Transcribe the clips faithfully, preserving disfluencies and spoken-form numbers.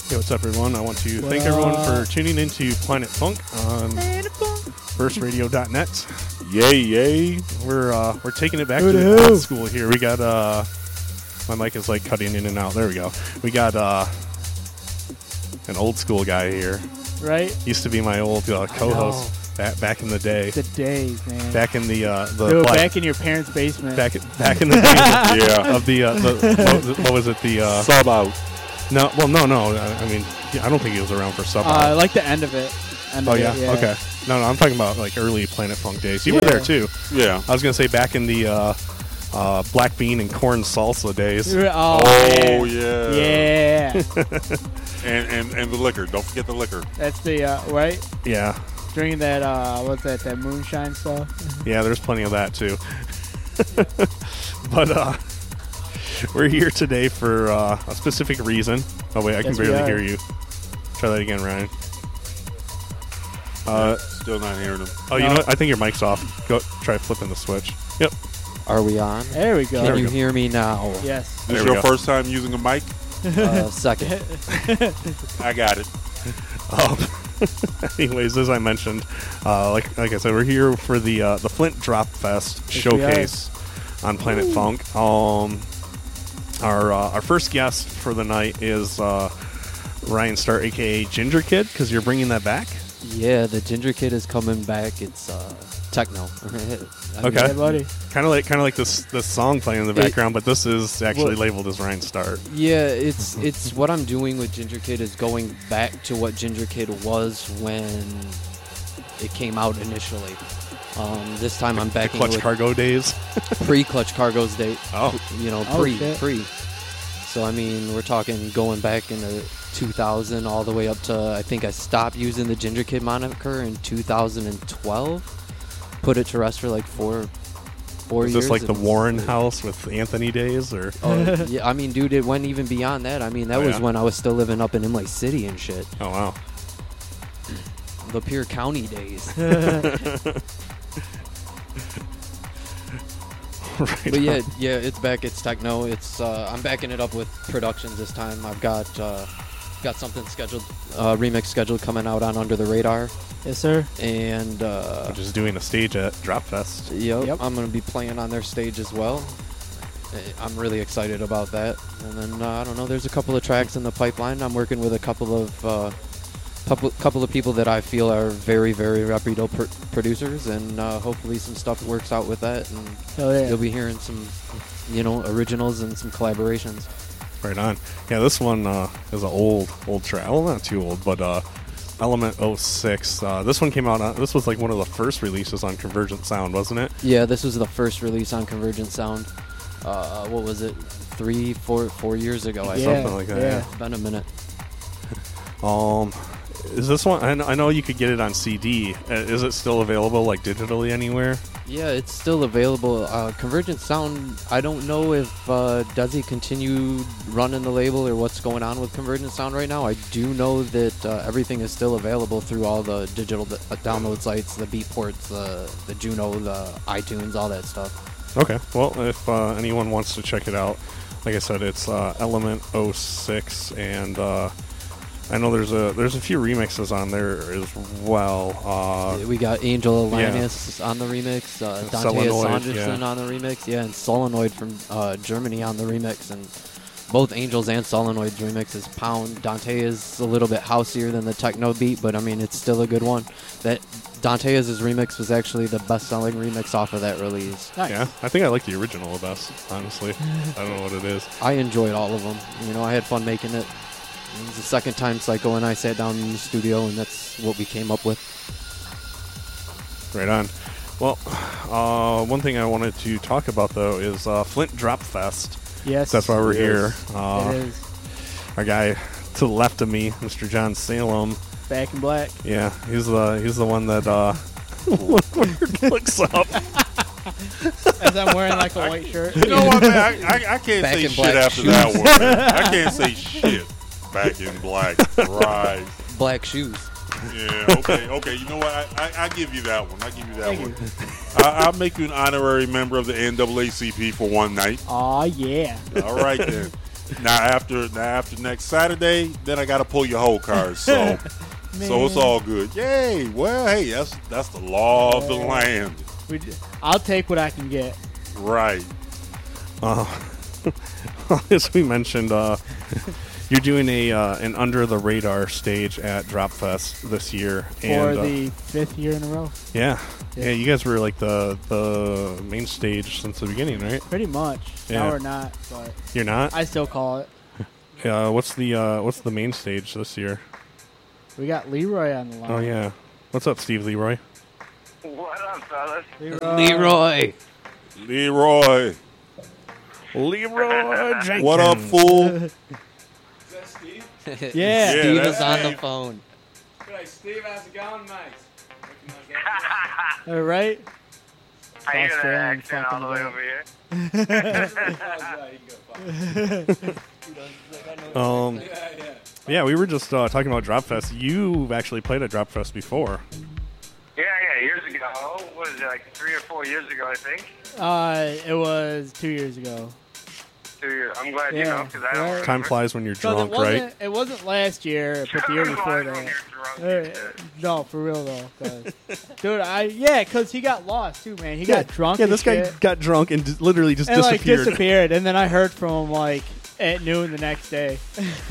Hey, what's up, everyone? I want to What thank everyone up? for tuning into Planet Funk on burst radio dot net. Yay, yay. We're uh, we're taking it back Who to the the who? old school here. We got uh, my mic is like cutting in and out. There we go. We got uh, an old school guy here. Right? Used to be my old uh, co-host back back in the day. The days, man. Back in the uh, the Dude, black- back in your parents' basement. back back in the days Yeah. of the, uh, the what, was it, what was it the uh, Sub out. no well no no I, I mean I don't think he was around for sub. uh, I like the end of it. End Oh of yeah? it, yeah. Okay. No, no, I'm talking about like early Planet Funk days. You were Yeah. there too. Yeah. I was gonna say back in the uh, uh, black bean and corn salsa days. Oh, Oh, yeah. yeah. Yeah. And, and and the liquor. Don't forget the liquor. That's the, uh, right? Yeah, Drinking that, uh, what's that, that moonshine stuff? yeah. There's plenty of that too. But uh, we're here today for uh, a specific reason. Oh wait, I can Yes, we barely are. hear you. Try that again, Ryan. Uh, Still not hearing them. oh, you No. know what? I think your mic's off. Go try flipping the switch. Yep. Are we on? There we go. Can we you go. hear me now? Yes. This There we your go. first time using a mic? Uh, second. I got it. Um, anyways, as I mentioned, uh, like like I said, we're here for the uh, the Flint Drop Fest Yes, we are. showcase on Planet Funk. Um, our uh, our first guest for the night is uh, Ryan Starr, aka Ginger Kid, because you're bringing that back. Yeah, the Ginger Kid is coming back. It's uh, techno. I mean, Okay. Yeah, buddy. Kind of like kind of like this this song playing in the It- background, but this is actually Well- labeled as Ryan Starr. Yeah, it's it's what I'm doing with Ginger Kid is going back to what Ginger Kid was when it came out initially. Um, this time I'm The backing Clutch with Cargo days. pre-Clutch Cargo's date. Oh. You know, Oh, pre shit. pre. So I mean, we're talking going back into two thousand all the way up to I think I stopped using the Ginger Kid moniker in two thousand twelve. Put it to rest for like four, four Is years. this like the and- Warren House with Anthony days, or Oh, yeah, I mean, dude, it went even beyond that. I mean, that Oh, was yeah? when I was still living up in Imlay City and shit. oh wow, The Pierre County days. right? But yeah, on. yeah, it's back. It's techno. It's uh, I'm backing it up with productions this time. I've got uh, got something scheduled, uh, remix scheduled coming out on Under the Radar, Yes, sir. and uh, Which is doing a stage at Drop Fest. yep, Yep. I'm gonna be playing on their stage as well. Uh, I'm really excited about that. And then uh, I don't know. There's a couple of tracks in the pipeline. I'm working with a couple of. Uh, Couple, couple of people that I feel are very, very reputable pr- producers, and uh, hopefully some stuff works out with that, and Hell yeah. you'll be hearing some, you know, originals and some collaborations. Right on. Yeah, this one uh, is an old, old track. Well, not too old, but uh, Element oh six. Uh, this one came out, on, this was like one of the first releases on Convergent Sound, wasn't it? Yeah, this was the first release on Convergent Sound. Uh, what was it? Three, four, four years ago. I Yeah, think. Something like that, yeah. yeah. It's been a minute. Um, is this one, I kn- I know you could get it on C D. Uh, is it still available, like, digitally anywhere? Yeah, it's still available. Uh, Convergent Sound, I don't know if uh, does he continue running the label or what's going on with Convergent Sound right now. I do know that uh, everything is still available through all the digital d- uh, download sites, the Beatports, the the Juno, the iTunes, all that stuff. Okay. Well, if uh, anyone wants to check it out, like I said, it's uh, Element oh six, and uh, I know there's a there's a few remixes on there as well. Uh, We got Angel Alanis on the remix, uh, Dante Solenoid, Sanderson yeah. on the remix, yeah, and Solenoid from uh, Germany on the remix, and both Angels and Solenoid's remix is pound. Dante is a little bit houseier than the techno beat, but I mean it's still a good one. That Dante's remix was actually the best-selling remix off of that release. Nice. yeah, I think I like the original the best, honestly. I don't know what it is. I enjoyed all of them. You know, I had fun making it. It was the second time Psycho and I sat down in the studio, and that's what we came up with. Right on. Well, uh, one thing I wanted to talk about, though, is uh, Flint Drop Fest. Yes. That's why we're Yes. here. Uh, it is. Our guy to the left of me, Mister John Salem. Back in black. Yeah, he's the he's the one that uh, looks up. As I'm wearing like a white shirt. You know what, man? I, I, I can't Back say in shit black after shoes. that one, man. I can't say shit. Back in black. Right. Black shoes. Yeah, okay, okay. You know what? I, I, I give you that one. I give you that Thank one. you. I, I'll make you an honorary member of the N double A C P for one night. Aw, yeah. All right, then. now after now after next Saturday, then I got to pull your whole card. So so it's all good. Yay! Well, hey, that's that's the law of the land. We, j- I'll take what I can get. Right. Uh, as we mentioned, uh, you're doing a uh, an under the radar stage at Drop Fest this year, For and uh, the fifth year in a row. yeah, Yeah. yeah, you guys were like the the main stage since the beginning, right? Pretty much. Yeah. Now we're not, but You're not. I still call it. Uh, what's the uh, what's the main stage this year? We got Leroy on the line. Oh yeah, what's up, Steve Leroy? What up, fellas? Leroy. Leroy. Leroy. Leroy Jenkins. What up, fool? Yeah. Yeah, Steve that's is on the Steve. phone. Steve, how's it going, mate? All right. I hear that Australian accent all the way fucking over here. Um, yeah, we were just uh, talking about Drop Fest. You've actually played at Drop Fest before. Yeah, yeah, years ago. What was it, like three or four years ago, I think? Uh, it was two years ago. Two years. I'm glad you Yeah, know, because I don't right. remember. Time flies when you're 'Cause drunk, it wasn't, right? It wasn't last year, but the year Time before flies when that. you're drunk, Uh, you said. no, for real though, 'cause- dude. I yeah, cause he got lost too, man. He got drunk. Yeah, and this guy shit, got drunk and d- literally just and like disappeared. disappeared, and then I heard from him like at noon the next day.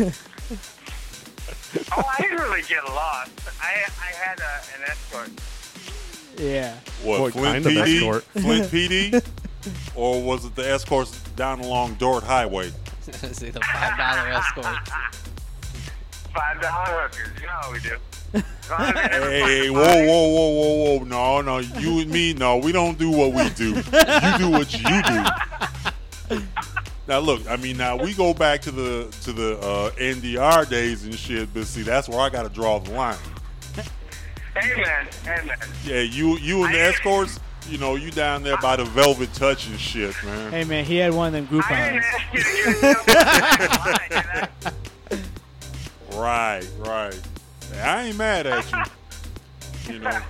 Oh, I didn't really get lost. I I had a, an escort. Yeah, What, What Flint kind of P D? escort? Flint P D? Or was it the escorts down along Dort Highway? See the five dollar escort. Five dollar hookers. You know how we do. As long as they never Hey, fucking whoa, buy. whoa, whoa, whoa, whoa. No, no, you and me, no, we don't do what we do. You do what you do. Now, look, I mean, now we go back to the to the uh, N D R days and shit, but see, that's where I got to draw the line. Hey, man. Hey, man. Yeah, you you and the escorts, you know, you down there by the Velvet Touch and shit, man. hey man, he had one of them I didn't Groupons. ask you to get yourself on the line, you know? Right, right. Hey, I ain't mad at you. You know,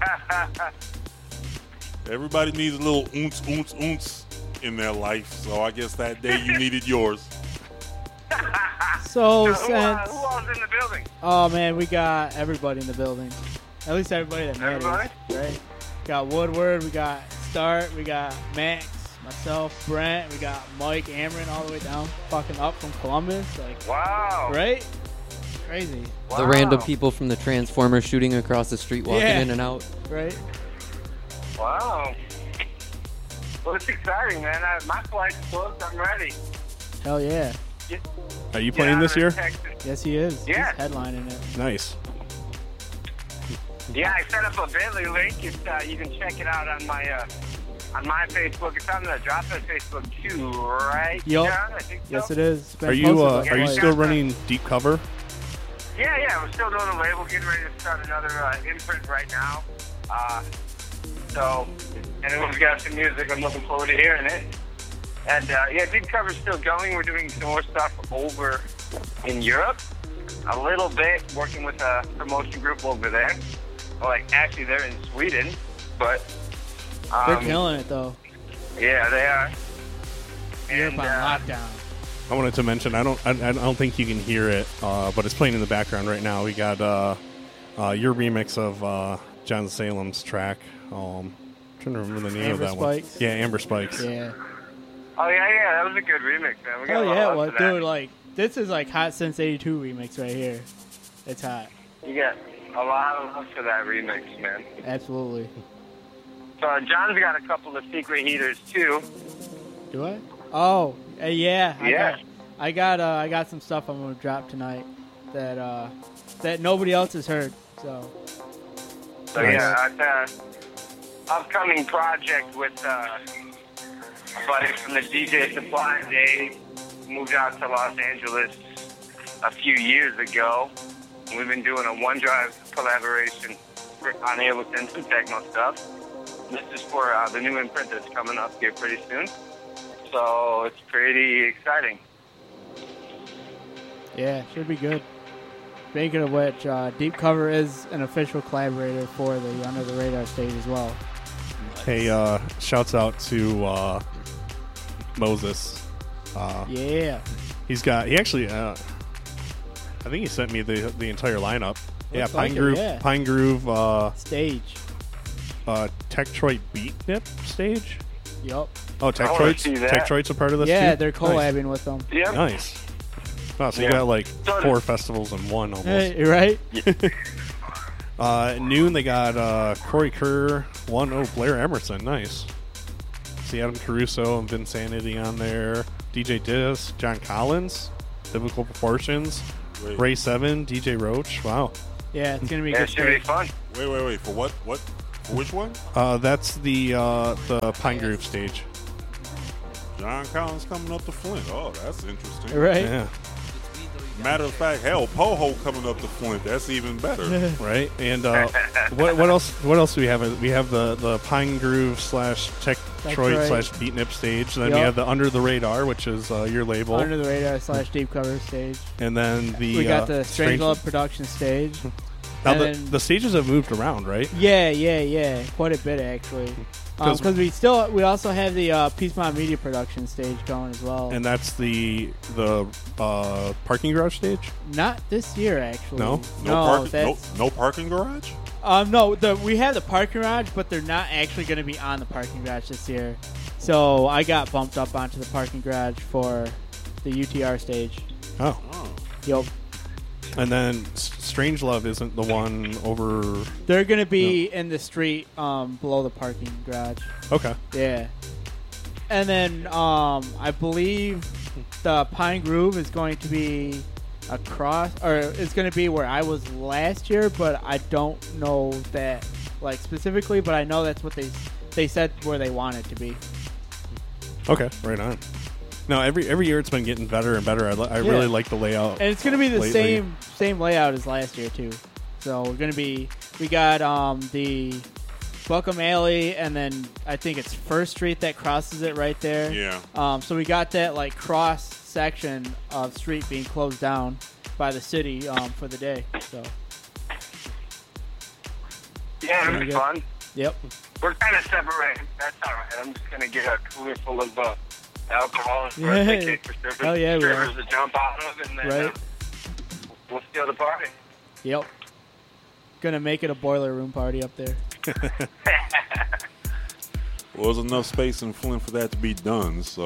everybody needs a little ounce, ounce, ounce in their life, so I guess that day you needed yours. So Who, uh, since who all's in the building? oh man, we got everybody in the building. At least everybody that matters, Everybody? right? Got Woodward, we got Start, we got Max, myself, Brent, we got Mike Amron all the way down, fucking up from Columbus, like Wow. right? Crazy, The Wow. random people from the Transformers shooting across the street, walking Yeah. in and out. right? Wow. Well, it's exciting, man. I, my flight's booked. I'm ready. Hell yeah, Get, Are you get playing out this of year? Texas. yes he is. Yeah. He's headlining it. Nice. Yeah, I set up a Bitly link. It's, uh, you can check it out on my uh, on my Facebook. It's on the Drop It Facebook too, right? Yup. John? I think so. Yes, it is. It's been Are you posted uh, like are you twice. still running deep cover? Yeah, yeah. We're still doing the label. Getting ready to start another uh, imprint right now. Uh, so, and then we've got some music. I'm looking forward to hearing it. And uh, yeah, Deep Cover's still going. We're doing some more stuff over in Europe. A little bit working with a promotion group over there. Well, like actually, they're in Sweden, but um, They're killing it though. yeah, they are. Europe And, on uh, lockdown. I wanted to mention. I don't. I, I don't think you can hear it, uh, but it's playing in the background right now. We got uh, uh, your remix of uh, John Salem's track. Um, I'm trying to remember the name Amber of that Spikes. one. Yeah, Amber Spikes. Yeah. oh yeah, yeah, that was a good remix, man. We got Hell a lot yeah, of it was, love for that. dude. Like this is like Hot Since eighty-two remix right here. It's hot. You got a lot of love for that remix, man. Absolutely. So uh, John's got a couple of secret heaters too. Do I? Oh, uh, yeah. I Yeah. Got, I got. Uh, I got some stuff I'm gonna drop tonight that uh, that nobody else has heard. So So Nice. yeah, it's uh, upcoming project with uh, a buddy from the D J Supply. They moved out to Los Angeles a few years ago. We've been doing a OneDrive collaboration for, on here with some techno stuff. This is for uh, the new imprint that's coming up here pretty soon. So it's pretty exciting. yeah, should be good. Speaking of which, uh, Deep Cover is an official collaborator for the Under the Radar stage as well. Hey, uh, shouts out to uh, Moses. Uh, Yeah. He's got. He actually. Uh, I think he sent me the the entire lineup. Yeah, Looks Pine like it, Groove. yeah. Pine Groove. Uh, Stage. uh, Tektroid Beat Nip stage. Yup. Oh, I wanna Tektroid's. see that. Tektroid's a part of this Yeah, too? they're collabing with them. Yep. Nice. Wow, so you Yeah. got like So- four festivals in one almost. Hey, right? Uh, at noon, they got uh, Corey Kerr, one oh Blair Emerson. Nice. See Adam Caruso and Vinsanity on there. D J Dis, John Collins, Biblical Proportions, Wait, Ray Seven, D J Roach. Wow. Yeah, it's gonna be Yeah, good. it should be stage. fun. wait, wait, wait. For what? What? For which one? Uh, that's the uh, the Pine Groove stage. John Collins coming up to Flint. Oh, that's interesting. Right? Yeah. Matter of fact, hell, Poho coming up to Flint. That's even better. Right. And uh, what what else? What else do we have? We have the, the Pine Groove slash Tektroid Tektroid. slash Beat Nip stage. Then we Yup. have the Under the Radar, which is uh, your label. Under the radar slash deep cover stage. And then the We got uh, the Strange Love production stage. Now and the, then- the stages have moved around, right? Yeah, yeah, yeah, quite a bit actually. 'Cause- Because we still we also have the uh, Peacemont Media production stage going as well. And that's the the uh, parking garage stage. Not this year actually. No? No, no, parking. No, that's, no parking garage. um, no. The we have the parking garage, but they're not actually going to be on the parking garage this year. So I got bumped up onto the parking garage for the U T R stage. Oh, Oh, Yep. and then S- Strange Love isn't the one over. They're going to be in the street um, below the parking garage. Okay, Yeah. And then um, I believe the Pine Groove is going to be across, or it's going to be where I was last year, but I don't know that like specifically, but I know that's what they they said where they want it to be. okay, right on. No, every every year it's been getting better and better. I, li- I Yeah. really like the layout. And it's going to be the Lately. same same layout as last year too. So we're going to be we got um, the Buckham Alley, and then I think it's First Street that crosses it right there. yeah. Um, so we got that like cross section of street being closed down by the city um, for the day. So Yeah, it'll Very be good. fun. yep, We're kind of separated. That's all right. I'm just gonna get a cooler full of uh, alcohol and Yeah. birthday cake for strippers, Hell yeah, we are. strippers to jump out of, and then Right. uh, we'll steal the party. yep. Gonna make it a boiler room party up there. Well, there's enough space in Flint for that to be done. So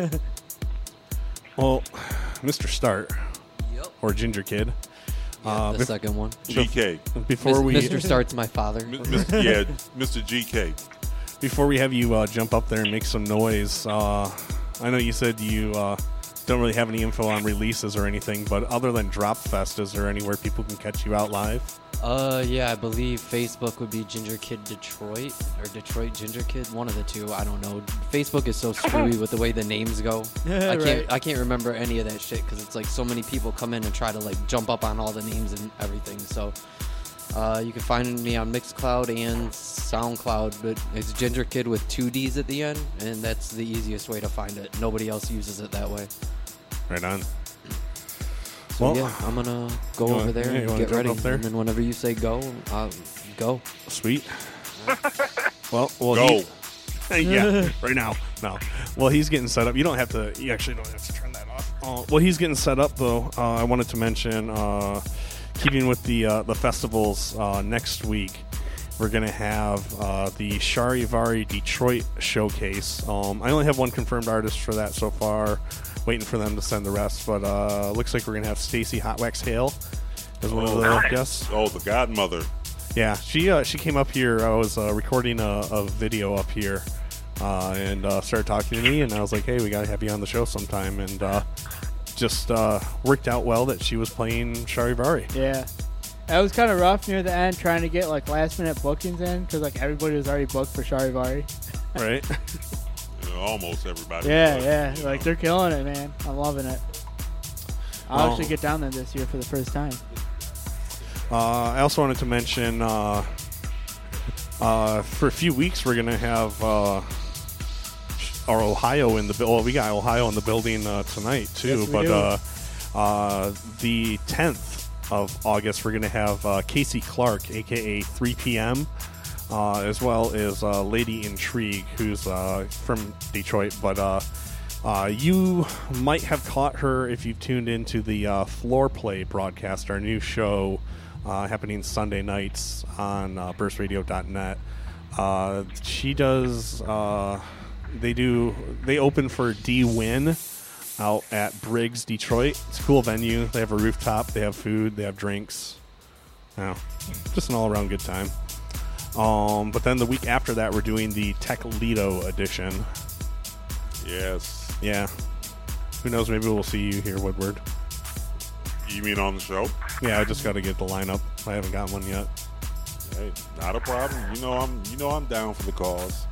Well, Mister Start Yep. or Ginger Kid. Yeah, Uh, the bef- second one. G K, Before Mis- we Mister Start's my father. Mi- Mis- yeah, Mister G K. before we have you uh, jump up there and make some noise, uh, I know you said you uh, don't really have any info on releases or anything, but other than Drop Fest, is there anywhere people can catch you out live? Uh, yeah, I believe Facebook would be Ginger Kid Detroit or Detroit Ginger Kid, one of the two. I don't know. Facebook is so screwy with the way the names go. I can't, Right. I can't remember any of that shit because it's like so many people come in and try to like jump up on all the names and everything. So, uh, you can find me on Mixcloud and SoundCloud, but it's Ginger Kid with two D's at the end, and that's the easiest way to find it. Nobody else uses it that way. Right on. So Well, yeah, I'm gonna go you over wanna- there yeah, you and wanna get jump ready, up there? and then whenever you say go, I'll go. Sweet. well, well, Go. He, yeah, right now. No. Well, he's getting set up. You don't have to. You actually don't have to turn that off. Uh, well, he's getting set up though. Uh, I wanted to mention, uh, keeping with the uh, the festivals uh, next week, we're gonna have uh, the Charivari Detroit showcase. Um, I only have one confirmed artist for that so far. Waiting for them to send the rest, but uh, looks like we're gonna have Stacy Hotwax Hale as one of the nice. guests. Oh, the godmother. Yeah, she uh, she came up here. I was uh, recording a, a video up here, uh, and uh, started talking to me, and I was like, "Hey, we gotta have you on the show sometime." And uh, just uh, worked out well that she was playing Charivari. Yeah, that was kind of rough near the end trying to get like last minute bookings in because like everybody was already booked for Charivari. Right? You know, almost everybody. Yeah, was, yeah, you like know. they're killing it, man. I'm loving it. I'll Well- actually get down there this year for the first time. Uh, I also wanted to mention uh, uh, for a few weeks we're gonna have uh, our Ohio in the building. Well, we got Ohio in the building uh, tonight too. Yes, we but do. uh, uh, the tenth of August we're gonna have uh, Casey Clark, aka three P M, uh, as well as uh, Lady Intrigue, who's uh, from Detroit, but uh, Uh, you might have caught her if you've tuned into the uh, Floor Play broadcast, our new show uh, happening Sunday nights on uh, burst radio dot net. Uh, she does, uh, they do, they open for D-Win out at Briggs, Detroit. It's a cool venue. They have a rooftop, they have food, they have drinks. Yeah, just an all-around good time. Um, but then the week after that, we're doing the Techledo edition. Yes. Yeah. Who knows? Maybe we'll see you here, Woodward. You mean on the show? Yeah, I just got to get the lineup. I haven't got one yet. Hey, not a problem. You know I'm. You know I'm down for the cause.